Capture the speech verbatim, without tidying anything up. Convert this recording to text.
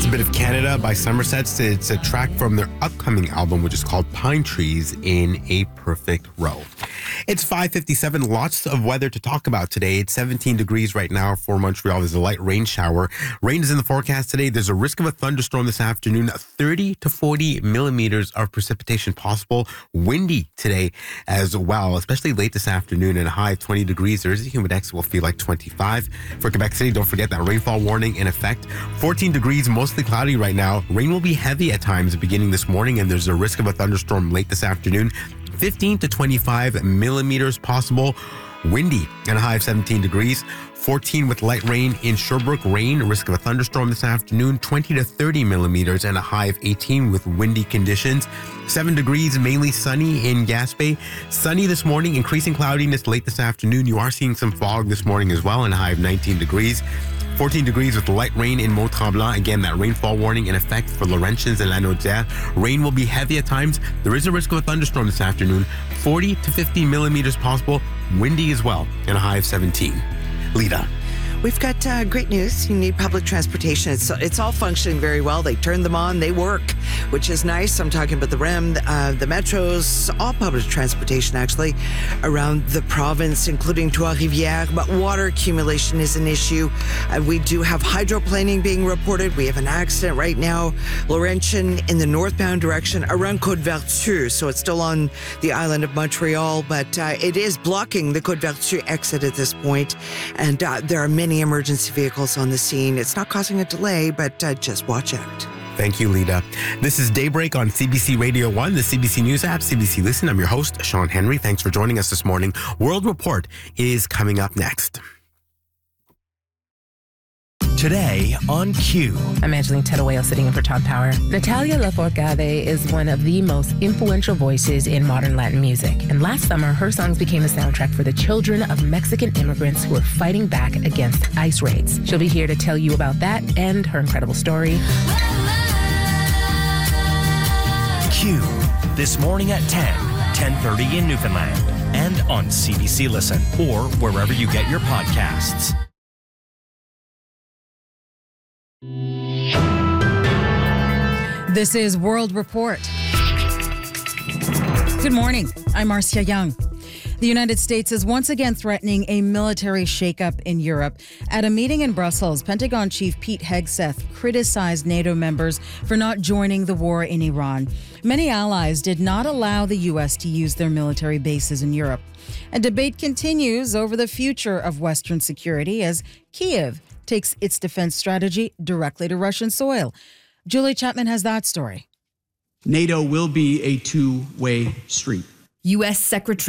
A bit of Canada by Somerset. It's a track from their upcoming album, which is called Pine Trees in a Perfect Row. It's five fifty-seven. Lots of weather to talk about today. It's seventeen degrees right now for Montreal. There's a light rain shower. Rain is in the forecast today. There's a risk of a thunderstorm this afternoon. thirty to forty millimeters of precipitation possible. Windy today as well, especially late this afternoon, and a high of twenty degrees. There is a humid X will feel like twenty-five. For Quebec City, don't forget that rainfall warning in effect. fourteen degrees, mostly cloudy right now. Rain will be heavy at times beginning this morning, and there's a risk of a thunderstorm late this afternoon. fifteen to twenty-five millimeters possible. Windy and a high of seventeen degrees. fourteen with light rain in Sherbrooke. Rain, risk of a thunderstorm this afternoon. twenty to thirty millimeters and a high of eighteen with windy conditions. seven degrees, mainly sunny in Gaspé. Sunny this morning, increasing cloudiness late this afternoon. You are seeing some fog this morning as well, and a high of nineteen degrees. fourteen degrees with light rain in Mont-Tremblant. Again, that rainfall warning in effect for Laurentians and Lanaudière. Rain will be heavy at times. There is a risk of a thunderstorm this afternoon. forty to fifty millimeters possible. Windy as well, and a high of seventeen. Lita. We've got uh, great news. You need public transportation. It's, it's all functioning very well. They turn them on, they work, which is nice. I'm talking about the R E M, uh, the metros, all public transportation actually around the province, including Trois-Rivières. But water accumulation is an issue. Uh, we do have hydroplaning being reported. We have an accident right now, Laurentian in the northbound direction around Côte-Vertu. So it's still on the island of Montreal, but uh, it is blocking the Côte-Vertu exit at this point. And uh, there are many emergency vehicles on the scene. It's not causing a delay, but uh, just watch out. Thank you, Lita. This is Daybreak on C B C Radio one, the C B C News app, C B C Listen. I'm your host, Sean Henry. Thanks for joining us this morning. World Report is coming up next. Today on Q. I'm Angeline Tedowayo sitting in for Todd Power. Natalia Lafourcade is one of the most influential voices in modern Latin music. And last summer, her songs became the soundtrack for the children of Mexican immigrants who are fighting back against ICE raids. She'll be here to tell you about that and her incredible story. Q. This morning at ten, ten thirty in Newfoundland. And on C B C Listen or wherever you get your podcasts. This is World Report. Good morning. I'm Marcia Young. The United States is once again threatening a military shakeup in Europe. At a meeting in Brussels, Pentagon Chief Pete Hegseth criticized NATO members for not joining the war in Iran. Many allies did not allow the U S to use their military bases in Europe. A debate continues over the future of Western security as Kyiv takes its defense strategy directly to Russian soil. Julie Chapman has that story. NATO will be a two-way street. U S. Secretary